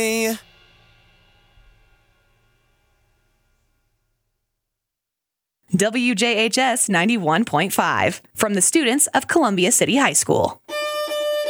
WJHS 91.5 from the students of Columbia City High School.